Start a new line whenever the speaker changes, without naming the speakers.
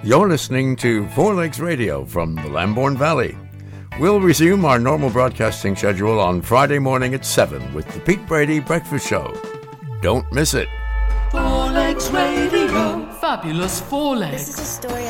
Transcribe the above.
You're listening to Four Legs Radio from the Lambourne Valley. We'll resume our normal broadcasting schedule on Friday morning at 7 with the Pete Brady Breakfast Show. Don't miss it.
Four Legs Radio. Fabulous Four Legs.
This is a story